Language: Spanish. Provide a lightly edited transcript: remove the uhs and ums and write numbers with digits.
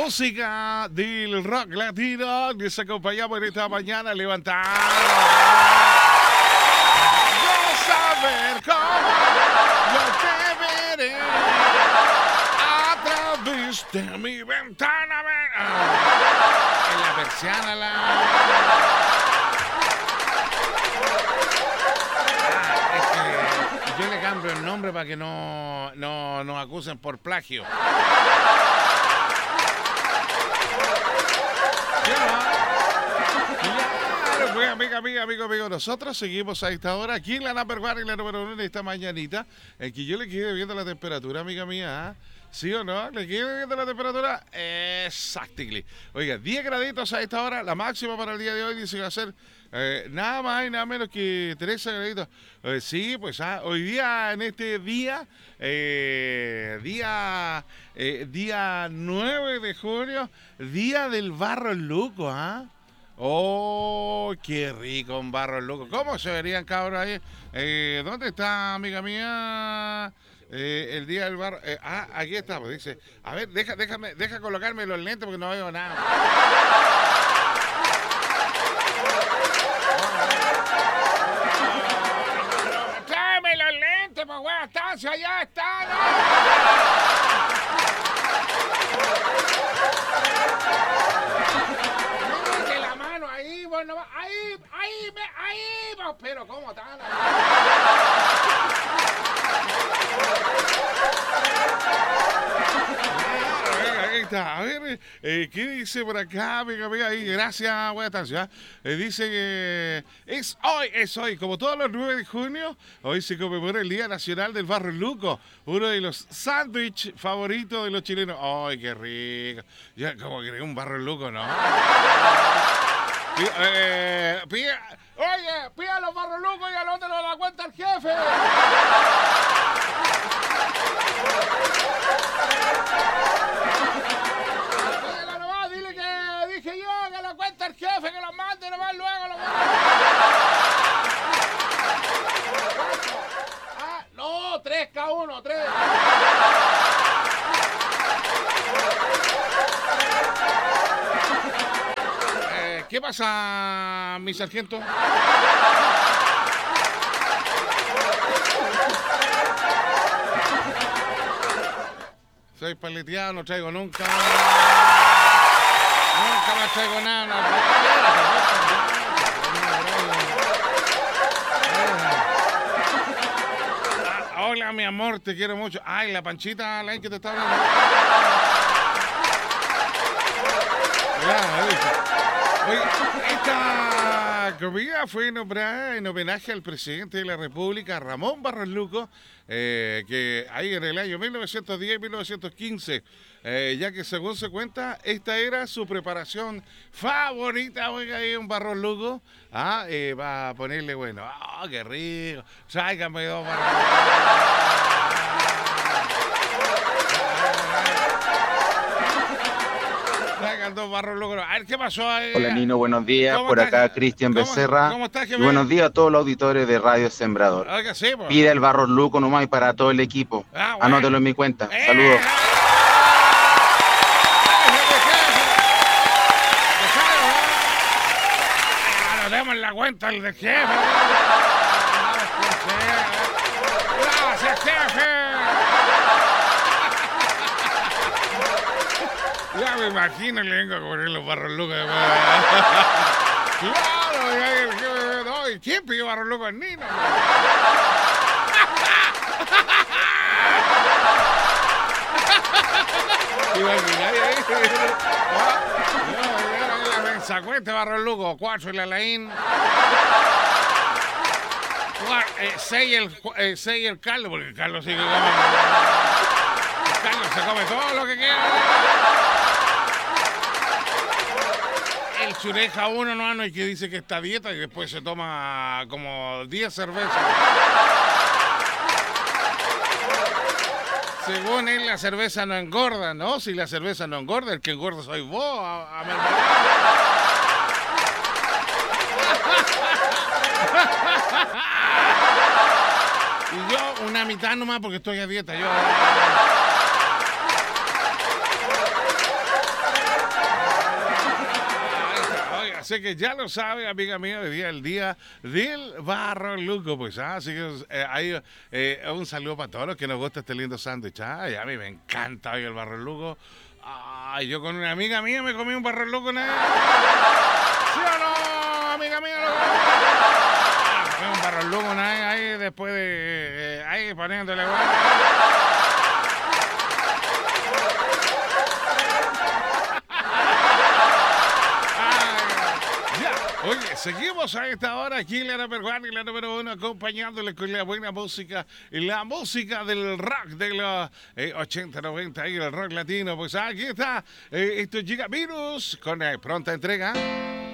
música del rock latino. Les acompañamos en esta mañana levantando. No saber cómo yo te veré a través de mi ventana. En la persiana yo le cambio el nombre para que no nos acusen por plagio. Claro, pues, amigo, nosotros seguimos a esta hora aquí en la number one, en la número 1 de esta mañanita, en que yo le quedé viendo la temperatura, amiga mía, ¿sí o no? ¿Le quedé viendo la temperatura? Exactly. Oiga, 10 graditos a esta hora, la máxima para el día de hoy dice que va a ser nada más y nada menos que 13 graditos. Sí, pues hoy día, en este día, día 9 de junio, día del barro luco, ¿ah? Oh, qué rico un barro luco. ¿Cómo se verían, cabros, ahí? ¿Dónde está, amiga mía? El día del barro. Aquí está, pues dice. A ver, deja colocarme los lentes porque no veo nada. ¡Tráeme los lentes, pues, buena estancia! ¡Ya está! ¡Mete la mano ahí, bueno! ¡Ahí! ¡Pero cómo tal! A ver, ¿qué dice por acá, amiga? Ahí, gracias, buena estancia. Dice que es hoy, como todos los 9 de junio, hoy se conmemora el Día Nacional del Barro Luco, uno de los sándwiches favoritos de los chilenos. ¡Ay, qué rico! Ya como que un barro luco, ¿no? Pida los barros lucos y al otro no da cuenta el jefe. Dile que dije yo que lo cuenta el jefe, que lo mande nomás luego. No, 3K1, 3. ¿Qué pasa, mi sargento? Soy paleteado, no traigo nunca. Nunca me traigo nada. Hola, mi amor, te quiero mucho. Ay, la Panchita, la que te está hablando. Oye, esta comida fue nombrada en homenaje al presidente de la República, Ramón Barros Luco, que ahí en el año 1910 y 1915, ya que según se cuenta, esta era su preparación favorita. Oiga, ahí un Barros Luco, va a ponerle, bueno, qué rico, tráigame 2 Barros Luco. A ver, ¿qué pasó ahí? Hola, Nino, buenos días. Por acá, Cristian Becerra. ¿Cómo estás, y buenos días a todos los auditores de Radio Sembrador. Sí, pues. Pide el Barros Luco nomás y para todo el equipo. Bueno. Anótelo en mi cuenta. Saludos. Anotemos la cuenta el de jefe. Gracias, jefe. Ya me imagino, le vengo a poner los barros lucos. Claro, no, ¿y quién pidió barros lucos? Nino. La mensacuente barros lucos, 4 el Alain. 6 el Carlos, porque el Carlos sigue comiendo. El Carlos se come todo lo que quiera. El Chureja 1 no hay que dice que está a dieta y después se toma como 10 cervezas. Según él, la cerveza no engorda, ¿no? Si la cerveza no engorda, el que engorda soy vos, a Y yo una mitad nomás porque estoy a dieta. Así que ya lo sabe, amiga mía, hoy día el día del Barro Luco, pues, así que ahí un saludo para todos los que nos gusta este lindo sándwich. Ay, a mí me encanta hoy el Barro Luco. Ay, yo con una amiga mía me comí un Barro Luco, ¿no? ¿Sí o no, amiga mía? Un Barro Luco, ¿no? Ahí después de... ahí poniéndole... Oye, seguimos a esta hora aquí en la número 1 y la número 1 acompañándole con la buena música, la música del rock de los 80, 90 y el rock latino. Pues aquí está, esto llega Virus con pronta entrega.